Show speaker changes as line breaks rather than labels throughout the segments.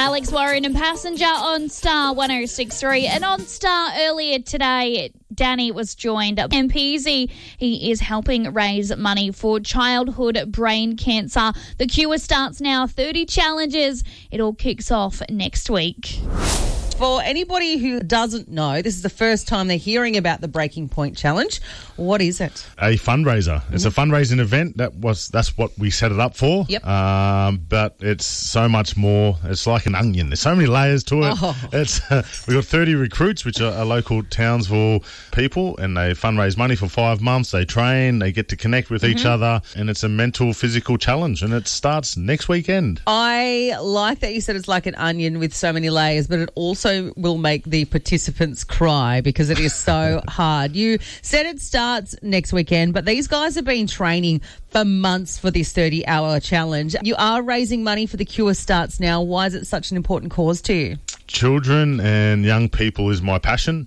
Alex Warren and Passenger on Star 106.3. And on Star earlier today, Danny was joined by MPZ. He is helping raise money for childhood brain cancer. The cure starts now, 30 challenges. It all kicks off next week.
For anybody who doesn't know, this is the first time they're hearing about the Breaking Point Challenge. What is it?
A fundraiser. It's a fundraising event. That's what we set it up for.
Yep.
But it's so much more. It's like an onion. There's so many layers to it. We've got 30 recruits, which are local Townsville people, and they fundraise money for 5 months. They train. They get to connect with each other, and it's a mental, physical challenge, and it starts next weekend.
I like that you said it's like an onion with so many layers, but it also will make the participants cry because it is so hard. You said it starts next weekend, but these guys have been training for months for this 30-hour challenge. You are raising money for the cure starts now. Why is it such an important cause to you?
Children and young people is my passion,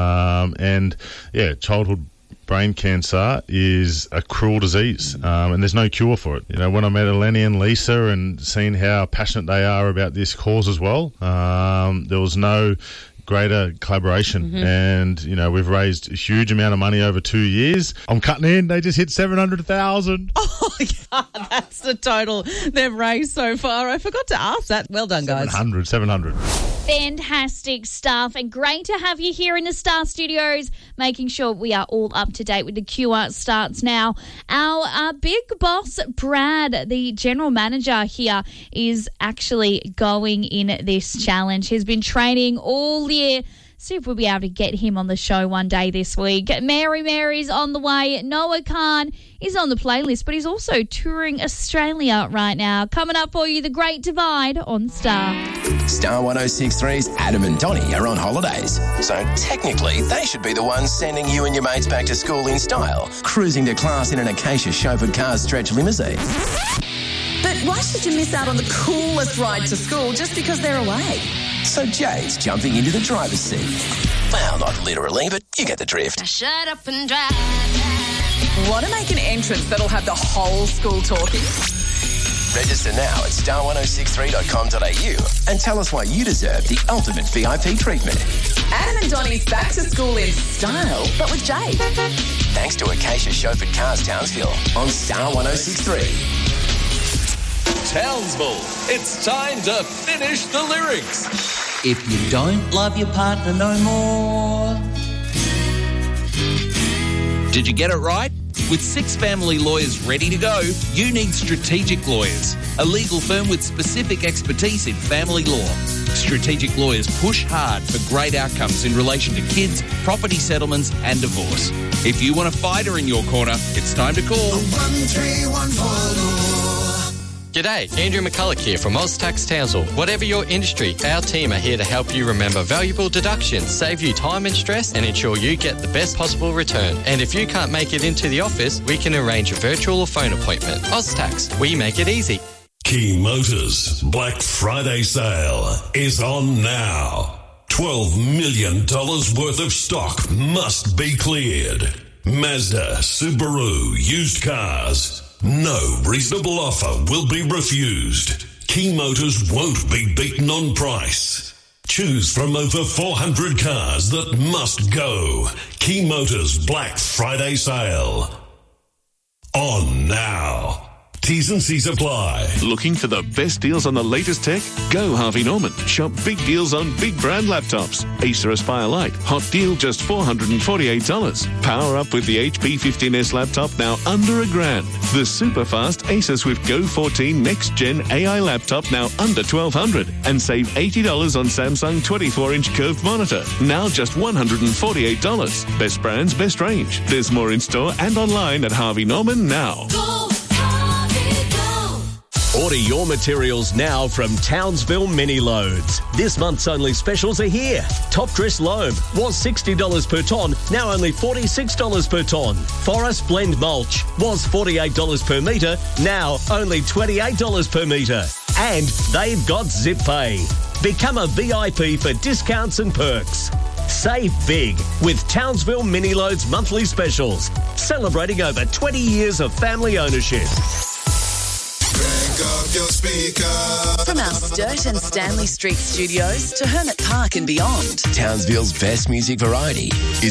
childhood brain cancer is a cruel disease, and there's no cure for it. You know, when I met Eleni and Lisa and seen how passionate they are about this cause as well, there was no greater collaboration, and we've raised a huge amount of money over 2 years. I'm cutting in. They just hit 700,000.
Oh God, that's the total they've raised so far. I forgot to ask that. Well done, guys.
700.
Fantastic stuff, and great to have you here in the Star Studios, making sure we are all up to date with the QR starts now. Our big boss, Brad, the general manager here, is actually going in this challenge. He's been training all year. See if we'll be able to get him on the show one day this week. Mary's on the way. Noah Khan is on the playlist, but he's also touring Australia right now. Coming up for you, The Great Divide on Star.
Star 106.3's Adam and Donnie are on holidays, so technically they should be the ones sending you and your mates back to school in style, cruising to class in an Acacia chauffeured cars stretch limousine.
But why should you miss out on the coolest ride to school just because they're away?
So Jade's jumping into the driver's seat. Well, not literally, but you get the drift.
Now shut up and drive.
Want to make an entrance that'll have the whole school talking?
Register now at star1063.com.au and tell us why you deserve the ultimate VIP treatment.
Adam and Donnie's back to school in style, but with Jade.
Thanks to Acacia chauffeured cars Townsville on Star 106.3.
Townsville, it's time to finish the lyrics.
If you don't love your partner no more.
Did you get it right? With 6 family lawyers ready to go, you need Strategic Lawyers, a legal firm with specific expertise in family law. Strategic Lawyers push hard for great outcomes in relation to kids, property settlements and divorce. If you want a fighter in your corner, it's time to call
1314. G'day, Andrew McCulloch here from OzTax Townsville. Whatever your industry, our team are here to help you remember valuable deductions, save you time and stress, and ensure you get the best possible return. And if you can't make it into the office, we can arrange a virtual or phone appointment. OzTax, we make it easy.
Key Motors Black Friday sale is on now. $12 million worth of stock must be cleared. Mazda, Subaru, used cars. No reasonable offer will be refused. Key Motors won't be beaten on price. Choose from over 400 cars that must go. Key Motors Black Friday sale. On now. T's and C's apply.
Looking for the best deals on the latest tech? Go Harvey Norman. Shop big deals on big brand laptops. Acer Aspire Lite. Hot deal just $448. Power up with the HP 15S laptop now under $1,000. The super fast Acer Swift Go 14 Next Gen AI laptop now under $1,200. And save $80 on Samsung 24-inch curved monitor. Now just $148. Best brands, best range. There's more in store and online at Harvey Norman now.
Order your materials now from Townsville Mini Loads. This month's only specials are here. Top dress loam was $60 per tonne, now only $46 per tonne. Forest blend mulch was $48 per metre, now only $28 per metre. And they've got Zip Pay. Become a VIP for discounts and perks. Save big with Townsville Mini Loads monthly specials, celebrating over 20 years of family ownership.
Crank up your speaker.
From our Sturt and Stanley Street studios to Hermit Park and beyond.
Townsville's best music variety is